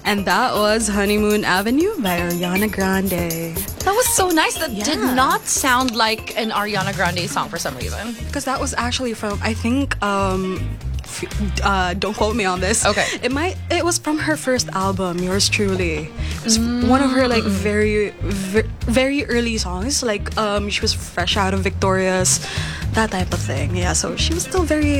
And that was Honeymoon Avenue by Ariana Grande. That was so nice. That did not sound like an Ariana Grande song for some reason. Because that was actually from, I think, don't quote me on this. Okay. It was from her first album, Yours Truly. It was one of her like very early songs. Like she was fresh out of Victorious, that type of thing. Yeah, so she was still very